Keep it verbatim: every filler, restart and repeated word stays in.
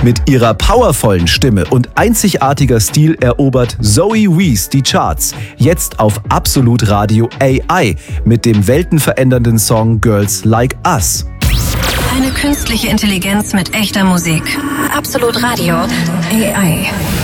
Mit ihrer powervollen Stimme und einzigartiger Stil erobert Zoe Wees die Charts. Jetzt auf Absolut Radio A I mit dem weltenverändernden Song Girls Like Us. Eine künstliche Intelligenz mit echter Musik. Absolut Radio A I.